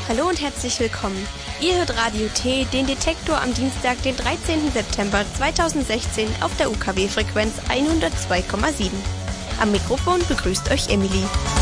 Hallo und herzlich willkommen. Ihr hört Radio T, den Detektor am Dienstag, den 13. September 2016 auf der UKW-Frequenz 102,7. Am Mikrofon begrüßt euch Emily.